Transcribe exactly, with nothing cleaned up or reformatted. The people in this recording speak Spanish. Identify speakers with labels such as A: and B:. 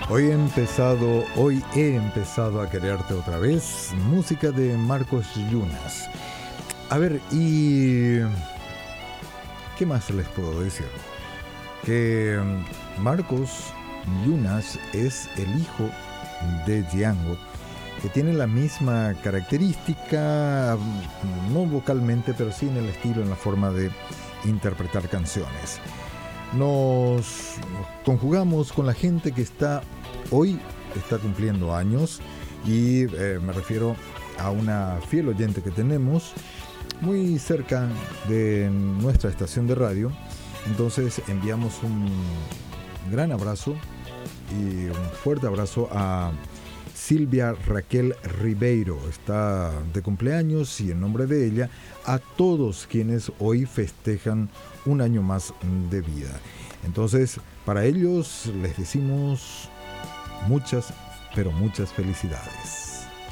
A: Hoy he empezado, hoy he empezado a quererte otra vez. Música de Marcos Yunas. A ver, ¿y qué más les puedo decir? Que Marcos Yunas es el hijo de Django, que tiene la misma característica, no vocalmente, pero sí en el estilo, en la forma de interpretar canciones. Nos conjugamos con la gente que está hoy, está cumpliendo años, y eh, me refiero a una fiel oyente que tenemos muy cerca de nuestra estación de radio. Entonces enviamos un gran abrazo y un fuerte abrazo a Silvia Raquel Ribeiro. Está de cumpleaños, y en nombre de ella, a todos quienes hoy festejan un año más de vida. Entonces, para ellos les decimos muchas, pero muchas felicidades.